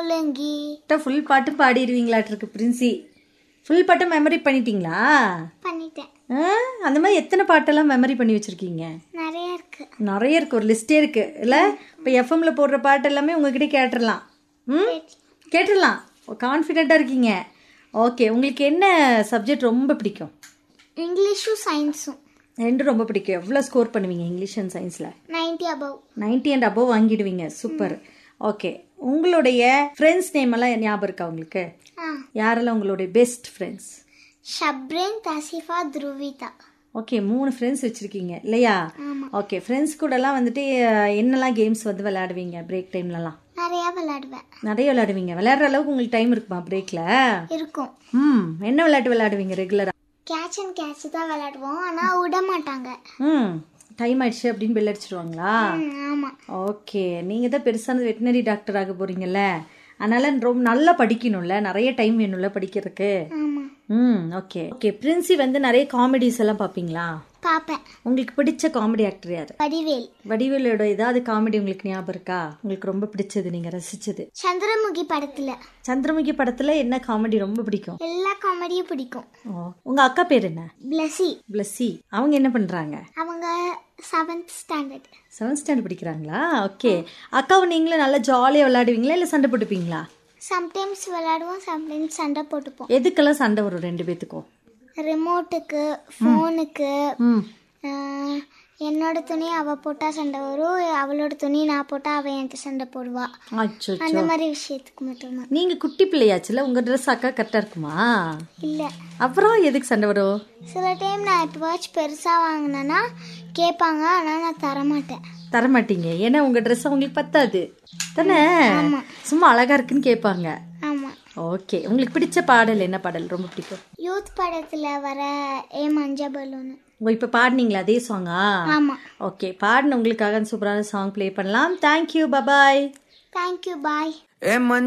முள்ளங்கி. ஃபுல் பாட்டும் பாடிடுவீங்களாட்டிருக்கு பிரின்சி. ஃபுல் பாட்டும் மெமரி பண்ணிட்டீங்களா? பண்ணிட்டேன். அந்த மாதிரி எத்தனை பாட்டெல்லாம் மெமரி பண்ணி வச்சிருக்கீங்க? நிறைய இருக்கு, ஒரு லிஸ்டே இருக்கு இல்ல? இப்போ எஃப்எம்ல போடுற பாட்டு எல்லாமே உங்ககிட்ட கேட்டுடலாம். கேட்டுடலாம். கான்ஃபிடென்ட்டா இருக்கீங்க. ஓகே, உங்களுக்கு என்ன சப்ஜெக்ட் ரொம்ப பிடிக்கும்? இங்கிலீஷும் சயின்ஸும் ரெண்டும் ரொம்ப பிடிக்கும். எவ்வளோ ஸ்கோர் பண்ணுவீங்க இங்கிலீஷ் அண்ட் சயின்ஸில்? 90 above. 90 and above வாங்கிடுவீங்க. Super. Okay, உங்களுடைய ஃப்ரெண்ட்ஸ் நேம் எல்லாம் ஞாபகம் இருக்கா உங்களுக்கு? யாரெல்லாம் உங்களுடைய பெஸ்ட் ஃப்ரெண்ட்ஸ்? ஷப்ரின், தசிஃபா, துருவிதா. ஓகே, 3 ஃப்ரெண்ட்ஸ் வச்சிருக்கீங்க இல்லையா? ஓகே, ஃப்ரெண்ட்ஸ் கூடலாம் வந்துட்டு என்னெல்லாம் கேம்ஸ் வந்து விளையாடுவீங்க பிரேக் டைம்லலாம்? நிறைய விளையாடுவேன். நிறைய விளையாடுவீங்க. விளையாடுற அளவுக்கு உங்களுக்கு டைம் இருக்குமா பிரேக்ல? இருக்கும். என்ன விளையாட்டு விளையாடுவீங்க ரெகுலரா? கேட்ச் அண்ட் கேட்ச் தான் விளையாடுவோம். ஆனா விட மாட்டாங்க. டைம் ஆயிடுச்சு அப்படின்னு பெல் அடிச்சிருவாங்களா? ஆமா. ஓகே, நீங்க தான் பெருசான வெட்டினரி டாக்டர் ஆக போறீங்கல்ல, அதனால ரொம்ப நல்லா படிக்கணும்ல, நிறைய டைம் வேணும்ல படிக்கிறதுக்கு. Okay okay. பிரின்சி வந்து நிறைய காமெடிஸ் எல்லாம் பாப்பீங்களா? பாப்பேன். உங்களுக்கு பிடிச்ச காமெடி ஆக்டர் யாரு? வடிவேல். வடிவேலோட ஏதாவது காமெடி உங்களுக்கு ஞாபகம் இருக்கா? உங்களுக்கு ரொம்ப பிடிச்சது, நீங்க ரசிச்சது? சந்திரமுகி படத்துல. சந்திரமுகி படத்துல என்ன காமெடி ரொம்ப பிடிக்கும்? எல்லா காமெடியும் பிடிக்கும். உங்க அக்கா பேர் என்ன? பிளஸி. பிளஸி. அவங்க என்ன பண்றாங்க? அவங்க 7th standard. 7th standard படிக்கிறாங்களா? ஓகே. அக்காவும் நீங்களும் நல்லா ஜாலியா விளையாடுவீங்களா இல்ல சண்டை போட்டுப்பீங்களா? சம்டைம்ஸ் விளையாடுவோம், சம்டைம்ஸ் சண்டை போட்டுப்போம். எதுக்கெல்லாம் சண்டை வரும் ரெண்டு பேத்துக்கும்? ரிமோட்டுக்கு, ஃபோனுக்கு. என்னோட துணி அவ போட்டா சண்டை வரும், அவளோட துணி நான் போட்டா அவ என்கிட்ட சண்டை போடுவா. அந்த மாதிரி விஷயத்துக்கு மட்டும்தான். நீங்க குட்டி பிள்ளையாச்சுல, உங்க ட்ரெஸ் அக்கா கரெக்டா இருக்குமா? இல்ல. அப்புறம் எதுக்கு சண்டை வரும்? சில டைம் நான் எப்பவாச்சும் பெருசா வாங்கினேன்னா கேட்பாங்க, ஆனா நான் தரமாட்டேன். தரமாட்டீங்க ஏன்னா உங்க ட்ரெஸ் அவங்களுக்கு பத்தாது தானே? சும்மா அழகா இருக்குன்னு கேட்பாங்க. ஆமா. ஓகே, உங்களுக்கு பிடிச்ச பாடல் என்ன பாடல் ரொம்ப பிடிக்கும்? யூத் படத்துல வர ஏ மஞ்ச பலூன். இப்ப பாடுனீங்களா அதே சாங்கா? ஆமா. ஓகே, பாடின உங்களுக்காக சூப்பரான சாங் ப்ளே பண்ணலாம். தேங்க்யூ, பாய். தேங்க்யூ, பாய்.